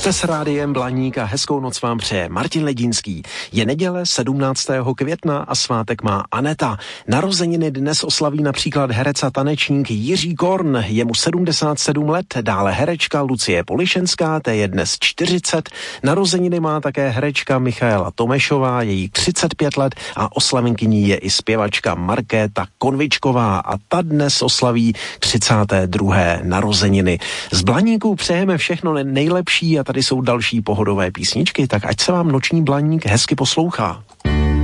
Jste s rádiem Blaník a hezkou noc vám přeje Martin Ledínský. Je neděle 17. května a svátek má Aneta. Narozeniny dnes oslaví například herec a tanečník Jiří Korn, je mu 77 let, dále herečka Lucie Polišenská, té je dnes 40. Narozeniny má také herečka Michaela Tomešová, její 35 let a oslavenkyní je i zpěvačka Markéta Konvičková a ta dnes oslaví 32. narozeniny. Z Blaníků přejeme všechno nejlepší a tady jsou další pohodové písničky, tak ať se vám noční Blaník hezky poslouchá.